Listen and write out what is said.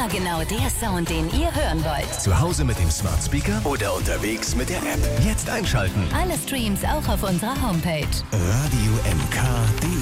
Immer genau der Sound, den ihr hören wollt. Zu Hause mit dem Smart Speaker oder unterwegs mit der App. Jetzt einschalten. Alle Streams auch auf unserer Homepage. Radio MK.